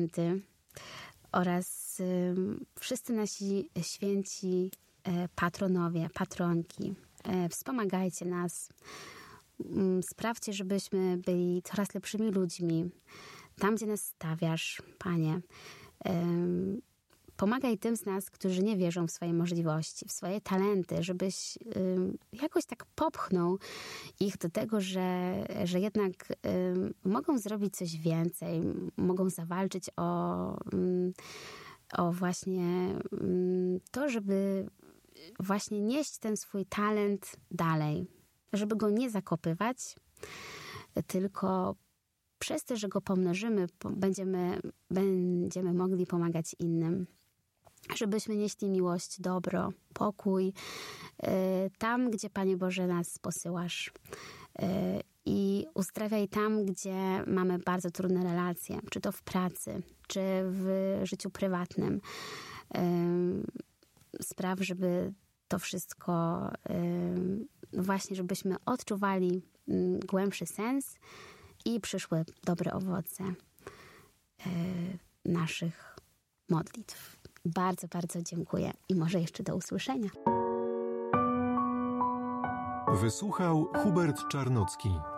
Święty oraz wszyscy nasi święci patronowie, patronki, wspomagajcie nas. Sprawdźcie, żebyśmy byli coraz lepszymi ludźmi. Tam, gdzie nas stawiasz, Panie. Pomagaj tym z nas, którzy nie wierzą w swoje możliwości, w swoje talenty, żebyś jakoś tak popchnął ich do tego, że jednak mogą zrobić coś więcej, mogą zawalczyć o właśnie to, żeby właśnie nieść ten swój talent dalej, żeby go nie zakopywać, tylko przez to, że go pomnożymy, będziemy mogli pomagać innym. Żebyśmy nieśli miłość, dobro, pokój tam, gdzie, Panie Boże, nas posyłasz. I uzdrawiaj tam, gdzie mamy bardzo trudne relacje, czy to w pracy, czy w życiu prywatnym. Spraw, żeby to wszystko właśnie, żebyśmy odczuwali głębszy sens i przyszły dobre owoce naszych modlitw. Bardzo, bardzo dziękuję i może jeszcze do usłyszenia. Wysłuchał Hubert Czarnocki.